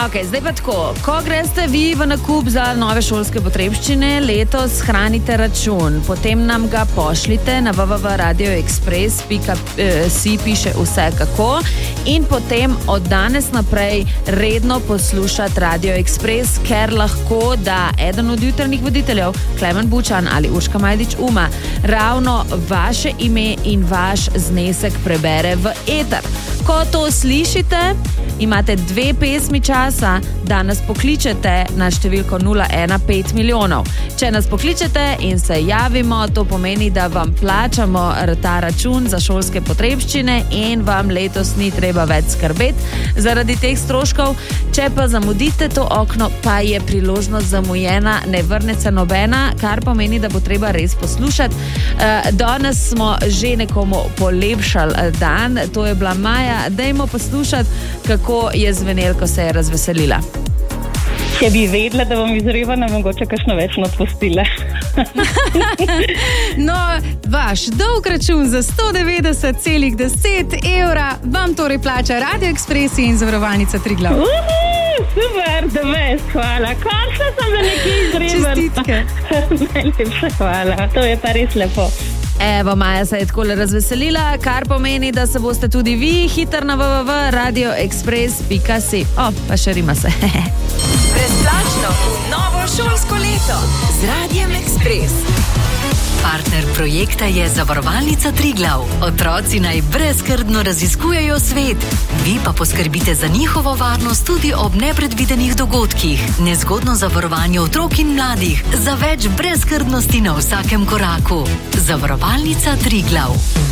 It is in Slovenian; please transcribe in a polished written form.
Ok, zdaj pa tako. Ko greste vi v nakup za nove šolske potrebščine, letos shranite račun, potem nam ga pošljite na www.radioexpress.si, piše vse kako, in potem od danes naprej redno poslušati Radio Express, ker lahko da eden od jutrnih voditeljev, Klemen Bučan ali Urška Majdič-Uma, ravno vaše ime in vaš znesek prebere v eter. Ko to slišite, imate 2 pesmi časa, da nas pokličete na številko 015 milijonov. Če nas pokličete in se javimo, to pomeni, da vam plačamo ta račun za šolske potrebščine in vam letos ni treba več skrbeti zaradi teh stroškov. Če pa zamudite to okno, pa je priložnost zamujena, ne vrne se nobena, kar pomeni, da bo treba res poslušati. Danes smo že nekomu polepšali dan, to je bila Maja. Dajmo poslušati, kako je zvenel, ko se je razveselila. Če bi vedela, da bom izrevana, mogoče kakšno več odpustila. No, vaš dolg račun za 190,10 evra vam torej plača Radio Express in Zavarovalnica Triglav. Super, da veš, hvala. Kar se sem za nekaj izrevana. Čestitke. Najlepša hvala, to je pa res lepo. Evo, Maja se je takole razveselila, kar pomeni, da se boste tudi vi hitro na www.radioexpress.si. Pa še rima se. Brezplačno v novo šolsko leto z Radiem Express. Partner projekta je Zavarovalnica Triglav. Otroci naj brezskrbno raziskujejo svet. Vi pa poskrbite za njihovo varnost tudi ob nepredvidenih dogodkih. Nezgodno zavarovanje otrok in mladih. Za več brezskrbnosti na vsakem koraku. Zavarovalnica Triglav.